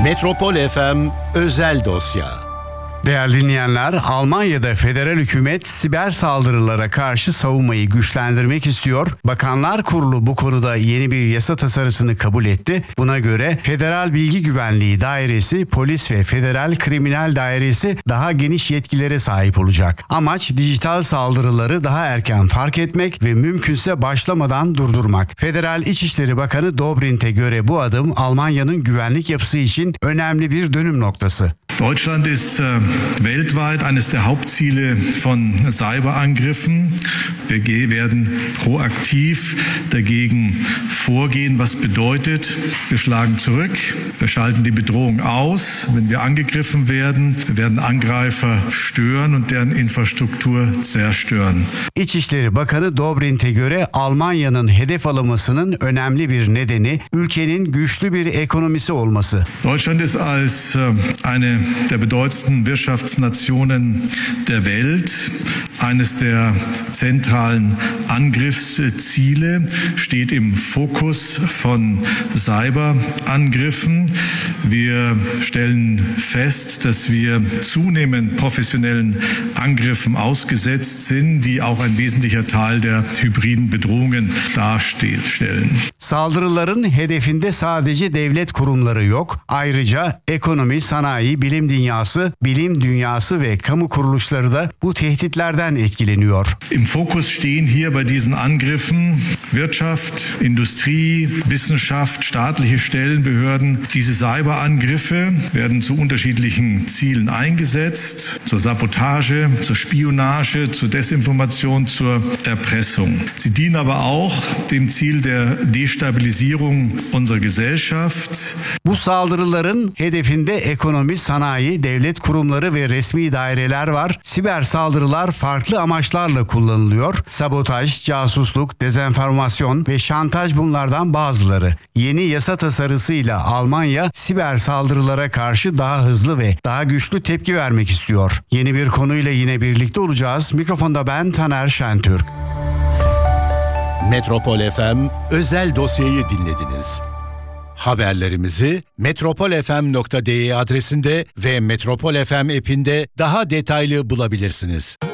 Metropol FM özel dosya. Değerli dinleyenler, Almanya'da federal hükümet siber saldırılara karşı savunmayı güçlendirmek istiyor. Bakanlar Kurulu bu konuda yeni bir yasa tasarısını kabul etti. Buna göre Federal Bilgi Güvenliği Dairesi, Polis ve Federal Kriminal Dairesi daha geniş yetkilere sahip olacak. Amaç dijital saldırıları daha erken fark etmek ve mümkünse başlamadan durdurmak. Federal İçişleri Bakanı Dobrindt göre bu adım Almanya'nın güvenlik yapısı için önemli bir dönüm noktası. Deutschland ist weltweit eines der Hauptziele von Cyberangriffen. Wir werden proaktiv dagegen vorgehen, was bedeutet, wir schlagen zurück, wir schalten die Bedrohung aus. Wenn wir angegriffen werden, wir werden Angreifer stören und deren Infrastruktur zerstören. İçişleri Bakanı Dobrindt'e göre Almanya'nın hedef alınmasının önemli bir nedeni ülkenin güçlü bir ekonomisi olması. Deutschland ist als eine der bedeutendsten Wirtschaftsnationen der Welt, eines der zentralen Angriffsziele, steht im Fokus von Cyberangriffen. Wir stellen fest, dass wir zunehmend professionellen Angriffen ausgesetzt sind, die auch ein wesentlicher Teil der hybriden Bedrohungen darstellen. Saldırıların hedefinde sadece devlet kurumları yok. Ayrıca ekonomi, sanayi, bilim dünyası ve kamu kuruluşları da bu tehditlerden etkileniyor. Im Fokus stehen hier bei diesen Angriffen Wirtschaft, Industrie, Wissenschaft, staatliche Stellen, Behörden. Diese Cyberangriffe werden zu unterschiedlichen Zielen eingesetzt, zur Sabotage, zur Spionage, zur Desinformation, zur Erpressung. Sie dienen aber auch dem Ziel der Destabilisierung unserer Gesellschaft. Bu saldırıların hedefinde ekonomi, sanayi, devlet kurumları ve resmi daireler var. Siber saldırılar farklı amaçlarla kullanılıyor. Sabotaj, casusluk, dezenformasyon ve şantaj bunlardan bazıları. Yeni yasa tasarısıyla Almanya siber saldırılara karşı daha hızlı ve daha güçlü tepki vermek istiyor. Yeni bir konuyla yine birlikte olacağız. Mikrofonda ben Taner Şentürk. Metropol FM özel dosyayı dinlediniz. Haberlerimizi metropolfm.de adresinde ve Metropol FM app'inde daha detaylı bulabilirsiniz.